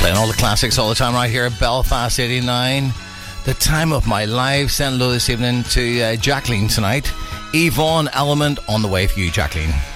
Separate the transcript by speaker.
Speaker 1: Playing all the classics all the time right here at Belfast 89. The time of my life. Send hello this evening to Jacqueline tonight. Yvonne Element on the way for you, Jacqueline.